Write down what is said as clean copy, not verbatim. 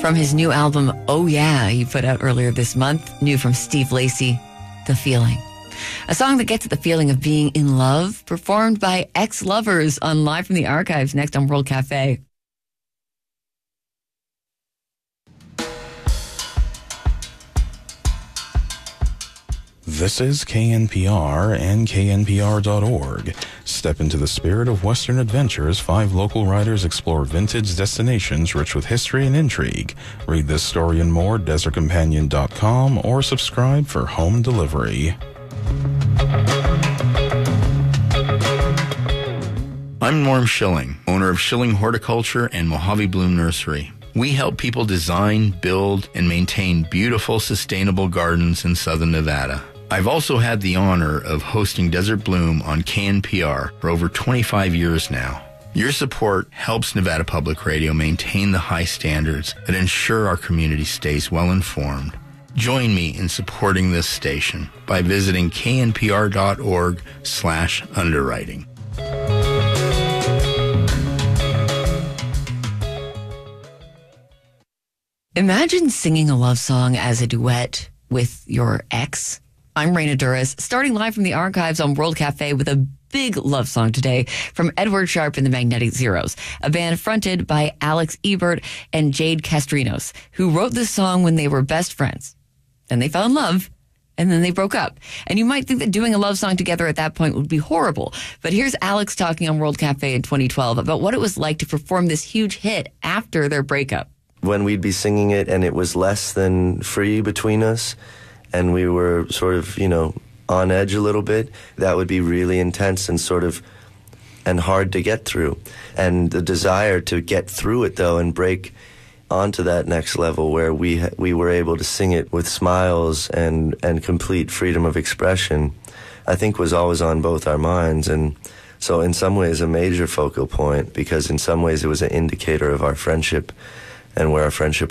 from his new album, Oh Yeah, he put out earlier this month. New from Steve Lacy, The Feeling. A song that gets at the feeling of being in love, performed by ex-lovers on Live from the Archives, next on World Cafe. This is KNPR and KNPR.org. Step into the spirit of Western adventure as 5 local writers explore vintage destinations rich with history and intrigue. Read this story and more at DesertCompanion.com or subscribe for home delivery. I'm Norm Schilling, owner of Schilling Horticulture and Mojave Bloom Nursery. We help people design, build, and maintain beautiful, sustainable gardens in southern Nevada. I've also had the honor of hosting Desert Bloom on KNPR for over 25 years now. Your support helps Nevada Public Radio maintain the high standards that ensure our community stays well informed. Join me in supporting this station by visiting knpr.org/underwriting. Imagine singing a love song as a duet with your ex. I'm Raina Duras, starting live from the archives on World Cafe with a big love song today from Edward Sharpe and the Magnetic Zeros, a band fronted by Alex Ebert and Jade Castrinos, who wrote this song when they were best friends. Then they fell in love, and then they broke up. And you might think that doing a love song together at that point would be horrible. But here's Alex talking on World Cafe in 2012 about what it was like to perform this huge hit after their breakup. When we'd be singing it and it was less than free between us, and we were sort of, on edge a little bit, that would be really intense and and hard to get through. And the desire to get through it, though, and break onto that next level where we were able to sing it with smiles and complete freedom of expression, I think was always on both our minds. And so in some ways a major focal point, because in some ways it was an indicator of our friendship and where our friendship